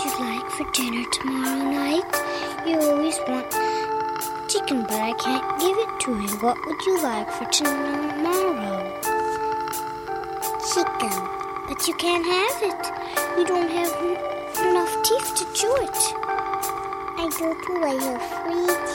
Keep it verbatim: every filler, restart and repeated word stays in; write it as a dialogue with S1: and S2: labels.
S1: would you like for dinner tomorrow night? You always want chicken, but I can't give it to you. What would you like for tomorrow? Chicken. But you can't have it. You don't have enough teeth to chew it. I do too. I have free